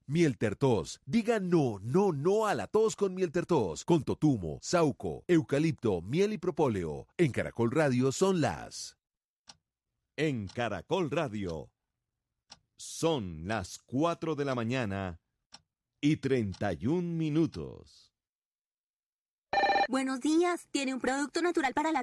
Miel Tertos. Diga no, no, no a la tos con Miel Tertos. Con totumo, sauco, eucalipto, miel y propóleo. En Caracol Radio son las... En Caracol Radio son las 4 de la mañana y 31 minutos. Buenos días. ¿Tiene un producto natural para la